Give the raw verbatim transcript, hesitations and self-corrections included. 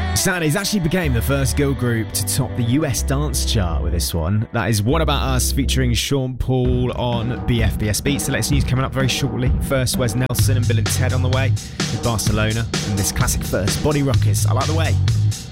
Saturdays actually became the first girl group to top the U S dance chart with this one. That is What About Us featuring Sean Paul on B F B S Beats. The latest news coming up very shortly. First, Wes Nelson and Bill and Ted on the way with Barcelona. And this classic first, Body Rockers. I Like the Way.